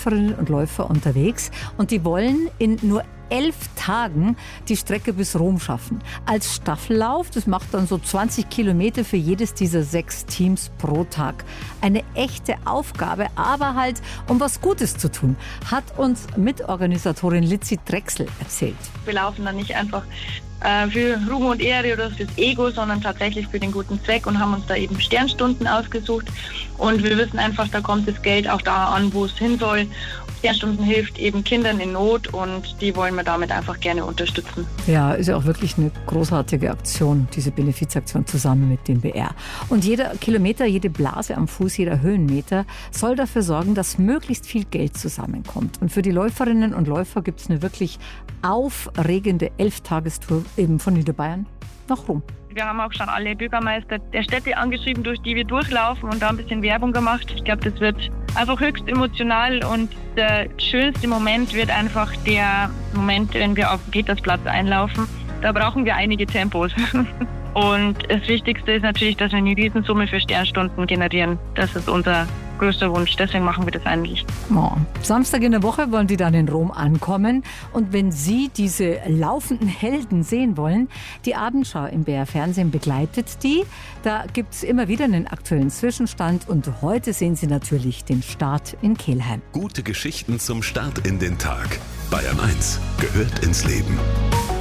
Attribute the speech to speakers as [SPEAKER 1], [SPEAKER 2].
[SPEAKER 1] Läuferinnen und Läufer unterwegs und die wollen in nur 11 Tagen die Strecke bis Rom schaffen. Als Staffellauf, das macht dann so 20 Kilometer für jedes dieser 6 Teams pro Tag. Eine echte Aufgabe, aber halt um was Gutes zu tun, hat uns Mitorganisatorin Lizi Drechsel erzählt.
[SPEAKER 2] Wir laufen dann nicht einfach für Ruhm und Ehre oder fürs Ego, sondern tatsächlich für den guten Zweck und haben uns da eben Sternstunden ausgesucht. Und wir wissen einfach, da kommt das Geld auch da an, wo es hin soll. Sternstunden hilft eben Kindern in Not und die wollen wir damit einfach gerne unterstützen.
[SPEAKER 1] Ja, ist ja auch wirklich eine großartige Aktion, diese Benefizaktion zusammen mit dem BR. Und jeder Kilometer, jede Blase am Fuß, jeder Höhenmeter soll dafür sorgen, dass möglichst viel Geld zusammenkommt. Und für die Läuferinnen und Läufer gibt es eine wirklich aufregende 11-Tagestour eben von Niederbayern nach Rom.
[SPEAKER 2] Wir haben auch schon alle Bürgermeister der Städte angeschrieben, durch die wir durchlaufen und da ein bisschen Werbung gemacht. Ich glaube, das wird einfach höchst emotional und der schönste Moment wird einfach der Moment, wenn wir auf den Petersplatz einlaufen. Da brauchen wir einige Tempos. Und das Wichtigste ist natürlich, dass wir eine Riesensumme für Sternstunden generieren. Das ist unser größter Wunsch. Deswegen machen wir das eigentlich.
[SPEAKER 1] Oh. Samstag in der Woche wollen die dann in Rom ankommen. Und wenn Sie diese laufenden Helden sehen wollen, die Abendschau im BR Fernsehen begleitet die. Da gibt es immer wieder einen aktuellen Zwischenstand. Und heute sehen Sie natürlich den Start in Kelheim.
[SPEAKER 3] Gute Geschichten zum Start in den Tag. Bayern 1 gehört ins Leben.